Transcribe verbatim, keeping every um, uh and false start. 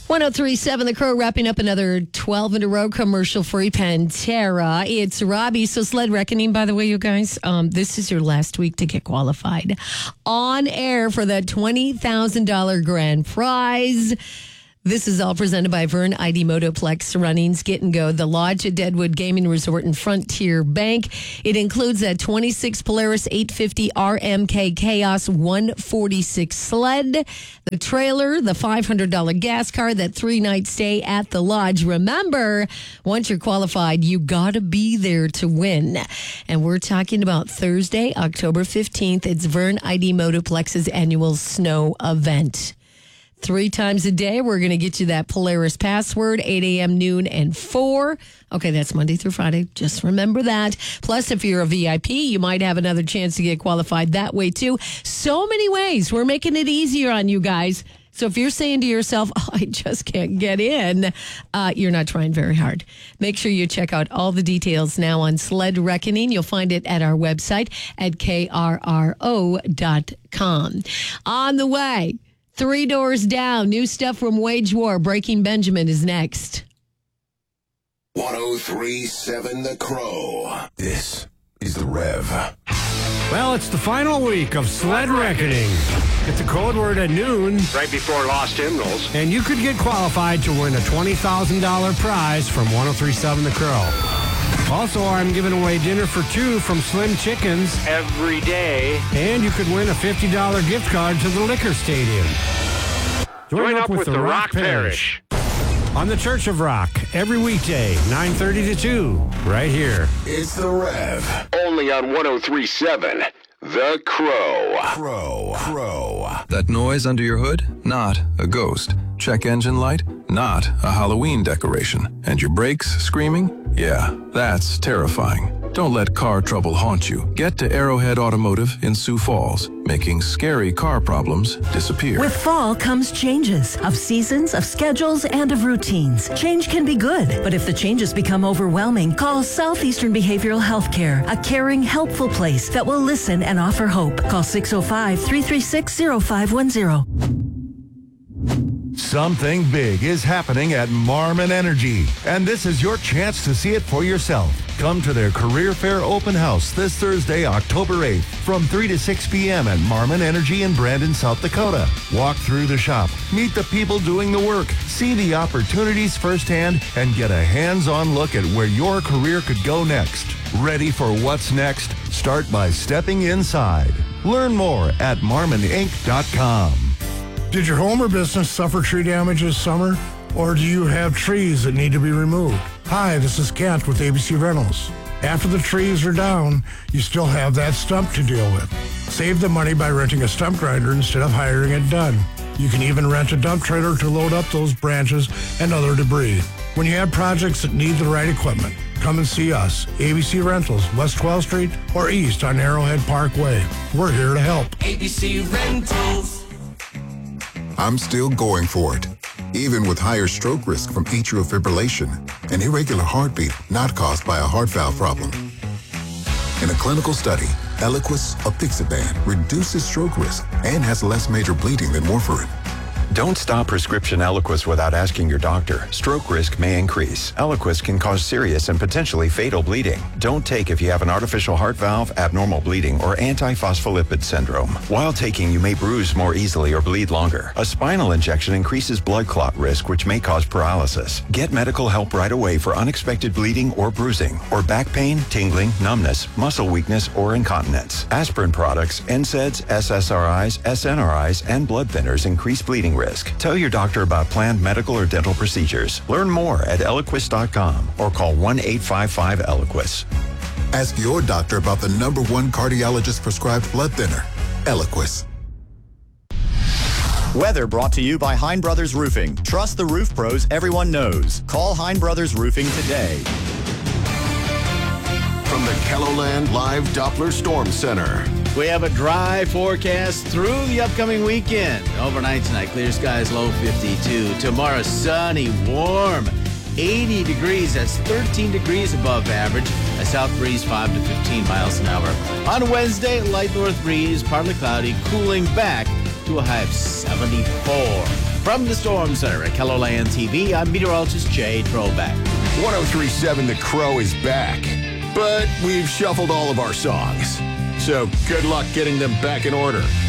one oh three point seven The Crow, wrapping up another twelve in a row commercial-free Pantera. It's Robbie. So Sled Reckoning, by the way, you guys, um, this is your last week to get qualified on air for that twenty thousand dollars grand prize. This is all presented by Vern I D Motoplex Runnings, Get and Go, the Lodge at Deadwood Gaming Resort and Frontier Bank. It includes that twenty-six Polaris eight fifty R M K Chaos one forty-six sled, the trailer, the five hundred dollars gas card, that three-night stay at the Lodge. Remember, once you're qualified, you got to be there to win. And we're talking about Thursday, October fifteenth. It's Vern I D Motoplex's annual snow event. Three times a day, we're going to get you that Polaris password, eight a.m., noon, and four. Okay, that's Monday through Friday. Just remember that. Plus, if you're a V I P, you might have another chance to get qualified that way, too. So many ways. We're making it easier on you guys. So if you're saying to yourself, oh, I just can't get in, uh, you're not trying very hard. Make sure you check out all the details now on Sled Reckoning. You'll find it at our website at K R R O dot com. On the way, Three Doors Down, new stuff from Wage War. Breaking Benjamin is next. one oh three point seven The Crow. This is The Rev. Well, it's the final week of Sled Reckoning. Get the code word at noon. Right before Lost Hymnals. And you could get qualified to win a twenty thousand dollars prize from one oh three point seven The Crow. Also, I'm giving away dinner for two from Slim Chickens every day. And you could win a fifty dollars gift card to the Liquor Stadium. Join, Join up, up with, with the, the Rock, Rock Parish. Parish on the Church of Rock every weekday, nine thirty to two, right here. It's The Rev. Only on one oh three point seven The Crow. Crow. Crow. That noise under your hood? Not a ghost. Check engine light? Not a Halloween decoration. And your brakes screaming? Yeah, that's terrifying. Don't let car trouble haunt you. Get to Arrowhead Automotive in Sioux Falls, making scary car problems disappear. With fall comes changes of seasons, of schedules, and of routines. Change can be good, but if the changes become overwhelming, call Southeastern Behavioral Health Care, a caring, helpful place that will listen and offer hope. Call six oh five, three three six, oh five one oh. Something big is happening at Marmon Energy, and this is your chance to see it for yourself. Come to their Career Fair Open House this Thursday, October eighth, from three to six p.m. at Marmon Energy in Brandon, South Dakota. Walk through the shop, meet the people doing the work, see the opportunities firsthand, and get a hands-on look at where your career could go next. Ready for what's next? Start by stepping inside. Learn more at marmon inc dot com. Did your home or business suffer tree damage this summer? Or do you have trees that need to be removed? Hi, this is Kent with A B C Rentals. After the trees are down, you still have that stump to deal with. Save the money by renting a stump grinder instead of hiring it done. You can even rent a dump trailer to load up those branches and other debris. When you have projects that need the right equipment, come and see us. A B C Rentals, West twelfth Street or East on Arrowhead Parkway. We're here to help. A B C Rentals. I'm still going for it, even with higher stroke risk from atrial fibrillation, an irregular heartbeat not caused by a heart valve problem. In a clinical study, Eliquis apixaban reduces stroke risk and has less major bleeding than warfarin. Don't stop prescription Eliquis without asking your doctor. Stroke risk may increase. Eliquis can cause serious and potentially fatal bleeding. Don't take if you have an artificial heart valve, abnormal bleeding, or antiphospholipid syndrome. While taking, you may bruise more easily or bleed longer. A spinal injection increases blood clot risk, which may cause paralysis. Get medical help right away for unexpected bleeding or bruising, or back pain, tingling, numbness, muscle weakness, or incontinence. Aspirin products, N SAIDs, S S R Is, S N R Is, and blood thinners increase bleeding risk. Tell your doctor about planned medical or dental procedures. Learn more at Eliquis dot com or call one eight five five Eliquis. Ask your doctor about the number one cardiologist prescribed blood thinner, Eliquis. Weather brought to you by Hein Brothers Roofing. Trust the roof pros everyone knows. Call Hein Brothers Roofing today. From the Kelloland Live Doppler Storm Center. We have a dry forecast through the upcoming weekend. Overnight tonight, clear skies, low fifty-two. Tomorrow, sunny, warm, eighty degrees. That's thirteen degrees above average. A south breeze, five to fifteen miles an hour. On Wednesday, light north breeze, partly cloudy, cooling back to a high of seventy-four. From the Storm Center at KELOLAND T V, I'm meteorologist Jay Trollback. one oh three point seven The Crow is back, but we've shuffled all of our songs. So good luck getting them back in order.